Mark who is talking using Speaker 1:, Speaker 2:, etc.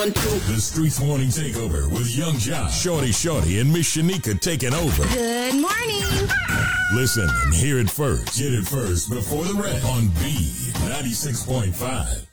Speaker 1: The Streets Morning Takeover with Young Josh, Shorty, and Miss Shanika taking over.
Speaker 2: Good morning.
Speaker 1: Listen and hear it first. Get it first before the rest on B 96.5.